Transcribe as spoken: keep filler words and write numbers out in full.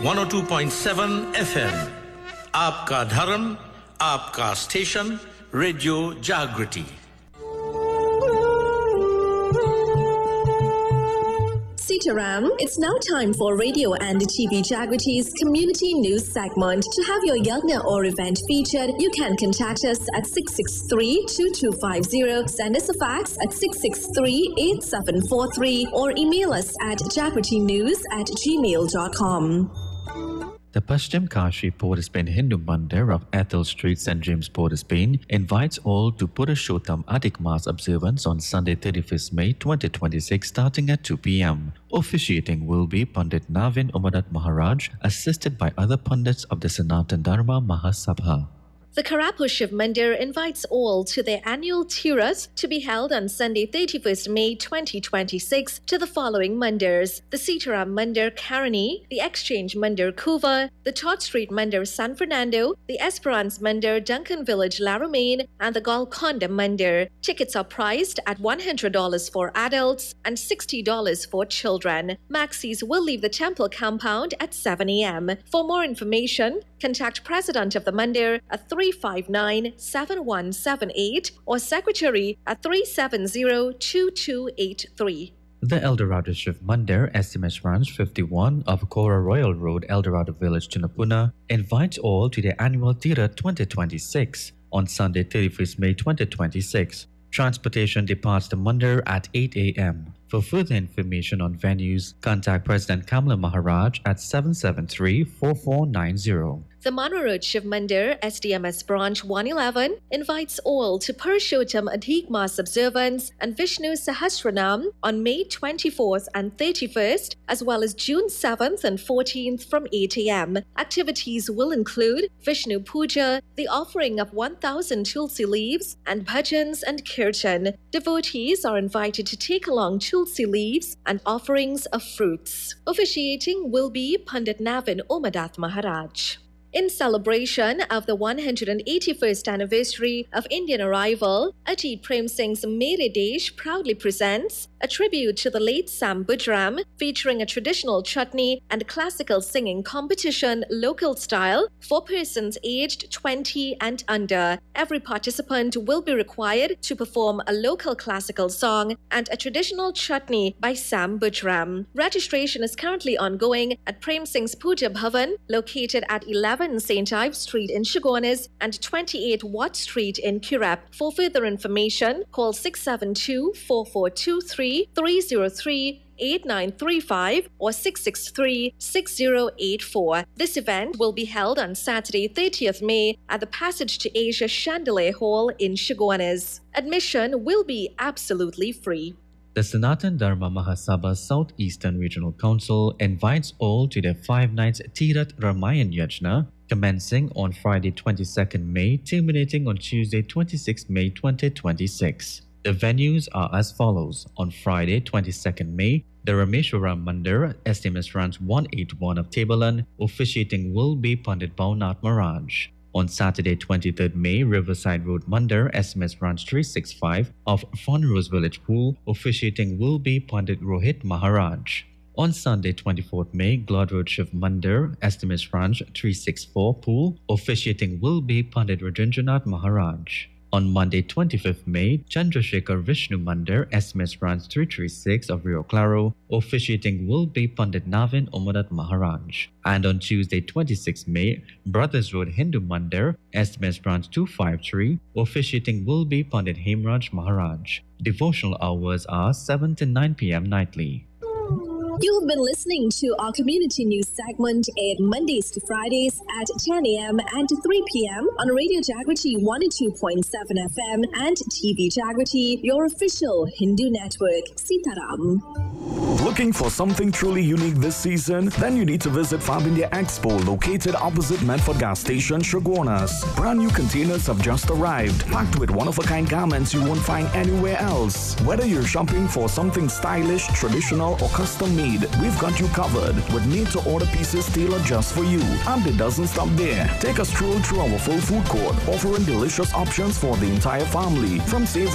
one oh two point seven F M. आपका धर्म, आपका स्टेशन, रेडियो जागृति. Sitaram, it's now time for Radio and T V Jagrity's community news segment. To have your yagna or event featured, you can contact us at six six three, two two five zero, send us a fax at six six three, eight seven four three, or email us at jagritynews at gmail dot com. The Pashchim Kashi Port Spain Hindu Mandir of Ethel Street, Saint James Port Spain invites all to Purushottam Adhik Mas observance on Sunday thirty-first May twenty twenty-six starting at two p m Officiating will be Pandit Navin Umadat Maharaj, assisted by other Pandits of the Sanatan Dharma Mahasabha. The Karapur Shiv Mandir invites all to their annual Tiras to be held on Sunday thirty-first May twenty twenty-six to the following Mandirs: the Sitaram Mandir Karani, the Exchange Mandir Kuva, the Todd Street Mandir San Fernando, the Esperance Mandir Duncan Village Laramine, and the Golconda Mandir. Tickets are priced at one hundred dollars for adults and sixty dollars for children. Maxis will leave the temple compound at seven a m For more information, contact President of the Mandir at three five nine, seven one seven eight or Secretary at three seven zero, two two eight three. The Eldorado Shiv Mandir, S M S Ranch fifty-one of Cora Royal Road, Eldorado Village, Tunapuna, invites all to their annual Tira twenty twenty-six on Sunday thirty-first May twenty twenty-six. Transportation departs the Mandir at eight a m For further information on venues, contact President Kamala Maharaj at seven seven three, four four nine zero. The Manorud Shiv Mandir, S D M S Branch one eleven, invites all to Purushottam Adhik Mas observance and Vishnu Sahasranam on May twenty-fourth and thirty-first, as well as June seventh and fourteenth from eight a m Activities will include Vishnu Puja, the offering of one thousand tulsi leaves, and bhajans and kirtan. Devotees are invited to take along tulsi leaves and offerings of fruits. Officiating will be Pandit Navin Umadat Maharaj. In celebration of the one hundred eighty-first anniversary of Indian arrival, Ajit Prem Singh's Mere Desh proudly presents a tribute to the late Sam Budram, featuring a traditional chutney and classical singing competition local style for persons aged twenty and under. Every participant will be required to perform a local classical song and a traditional chutney by Sam Budram. Registration is currently ongoing at Prem Singh's Puja Bhavan, located at eleven Saint Ives Street in Chaguanas and twenty-eight Watt Street in Kirap. For further information, call six seven two, four four two three, three zero three, eight nine three five or six six three, six zero eight four. This event will be held on Saturday thirtieth May at the Passage to Asia Chandelier Hall in Chaguanas. Admission will be absolutely free. The Sanatan Dharma Mahasabha Southeastern Regional Council invites all to their five nights Tirat Ramayan Yajna, commencing on Friday twenty-second May, terminating on Tuesday twenty-sixth May twenty twenty-six. The venues are as follows. On Friday twenty-second May, the Rameshwaram Mandir, S D M S Ranch one eighty-one of Tabalan, officiating will be Pandit Bhavnath Maharaj. On Saturday twenty-third May, Riverside Road Mandir, S M S Ranch three sixty-five of Fonrose Village Pool, officiating will be Pandit Rohit Maharaj. On Sunday twenty-fourth May, Glad Road Shiv Mandir, S D M S Ranch three sixty-four Pool, officiating will be Pandit Rajendranath Maharaj. On Monday twenty-fifth May, Chandrasekhar Vishnu Mandir, S M S Ranch three thirty-six of Rio Claro, officiating will be Pandit Navin Umadat Maharaj. And on Tuesday twenty-sixth May, Brothers Road Hindu Mandir, S M S Branch two fifty-three, officiating will be Pandit Hemraj Maharaj. Devotional hours are seven to nine p m nightly. You have been listening to our community news segment aired Mondays to Fridays at ten a m and three p m on Radio Jagriti one oh two point seven F M and T V Jagriti, your official Hindu network. Sitaram. Looking for something truly unique this season? Then you need to visit Fab India Expo, located opposite Medford Gas Station, Chaguanas. Brand new containers have just arrived, packed with one-of-a-kind garments you won't find anywhere else. Whether you're shopping for something stylish, traditional, or custom-made, we've got you covered with made-to-order pieces tailored just for you. And it doesn't stop there. Take a stroll through our full food court, offering delicious options for the entire family, from savory